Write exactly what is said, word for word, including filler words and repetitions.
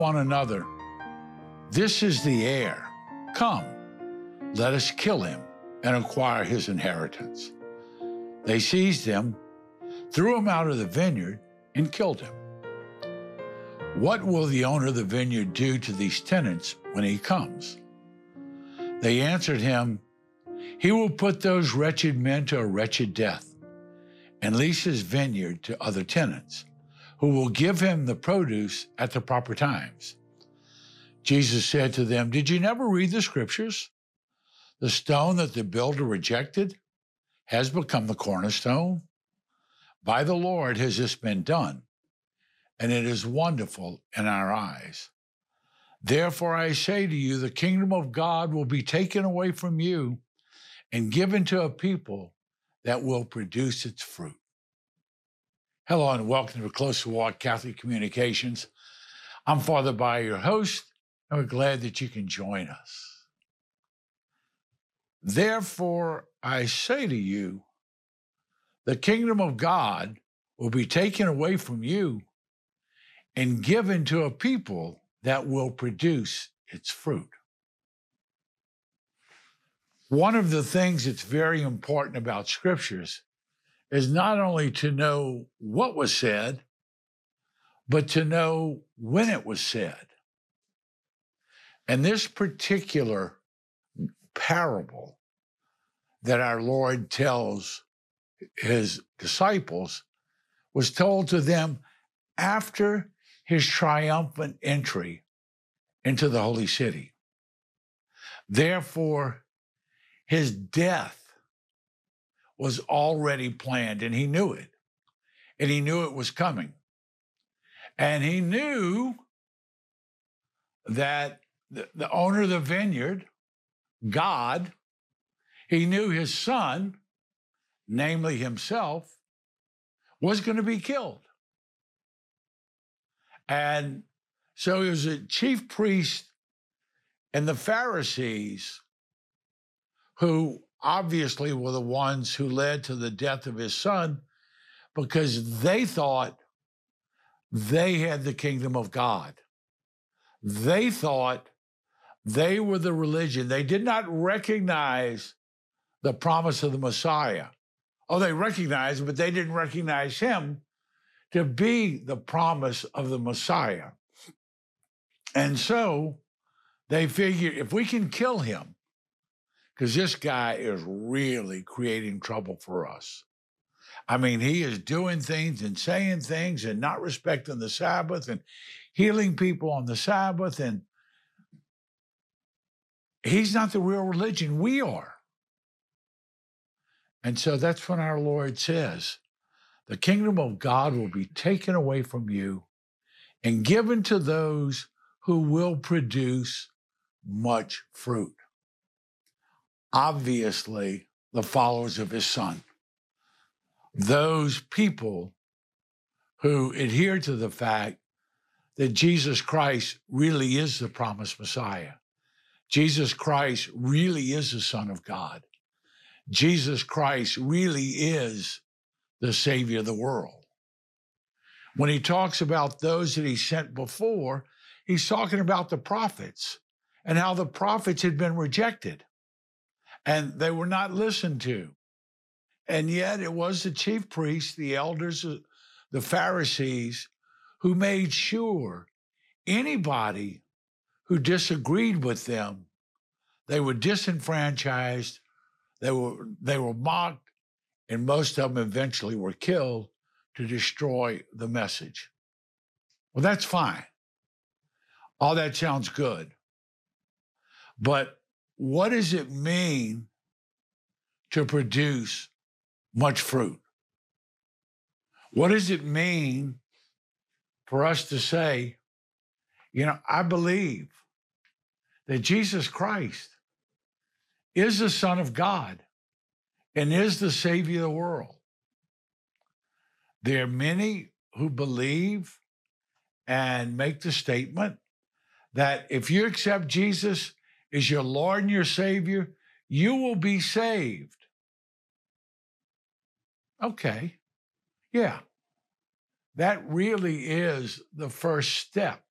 one another, "This is the heir. Come, let us kill him and acquire his inheritance." They seized him, threw him out of the vineyard, and killed him. "What will the owner of the vineyard do to these tenants when he comes?" They answered him, "He will put those wretched men to a wretched death and lease his vineyard to other tenants, who will give him the produce at the proper times." Jesus said to them, "Did you never read the scriptures? The stone that the builder rejected has become the cornerstone. By the Lord has this been done, and it is wonderful in our eyes. Therefore I say to you, the kingdom of God will be taken away from you and given to a people that will produce its fruit." Hello and welcome to Closer Walk Catholic Communications. I'm Father Bayer, your host, and we're glad that you can join us. Therefore I say to you, the kingdom of God will be taken away from you and given to a people that will produce its fruit. One of the things that's very important about scriptures is not only to know what was said, but to know when it was said. And this particular parable that our Lord tells his disciples was told to them after his triumphant entry into the holy city. Therefore, his death was already planned, and he knew it. And he knew it was coming. And he knew that the, the owner of the vineyard, God, he knew his son, namely himself, was going to be killed. And so it was the chief priest and the Pharisees who obviously were the ones who led to the death of his son, because they thought they had the kingdom of God. They thought they were the religion. They did not recognize the promise of the Messiah. Oh, they recognized, but they didn't recognize him to be the promise of the Messiah. And so they figured, if we can kill him, because this guy is really creating trouble for us. I mean, he is doing things and saying things and not respecting the Sabbath and healing people on the Sabbath. And he's not the real religion. We are. And so that's when our Lord says, the kingdom of God will be taken away from you and given to those who will produce much fruit. Obviously, the followers of his son. Those people who adhere to the fact that Jesus Christ really is the promised Messiah. Jesus Christ really is the Son of God. Jesus Christ really is the Savior of the world. When he talks about those that he sent before, he's talking about the prophets and how the prophets had been rejected and they were not listened to. And yet it was the chief priests, the elders, the Pharisees, who made sure anybody who disagreed with them, they were disenfranchised, they were, they were mocked, and most of them eventually were killed to destroy the message. Well, that's fine. All that sounds good. But what does it mean to produce much fruit? What does it mean for us to say, you know, I believe that Jesus Christ is the Son of God and is the Savior of the world? There are many who believe and make the statement that if you accept Jesus as your Lord and your Savior, you will be saved. Okay, yeah, that really is the first step